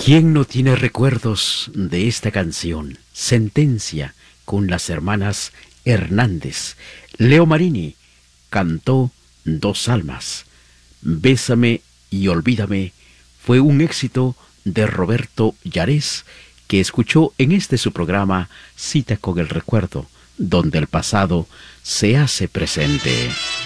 ¿Quién no tiene recuerdos de esta canción? Sentencia, con las hermanas Hernández. Leo Marini cantó Dos almas. Bésame y olvídame fue un éxito de Roberto Yarés, que escuchó en este su programa Cita con el Recuerdo, donde el pasado se hace presente.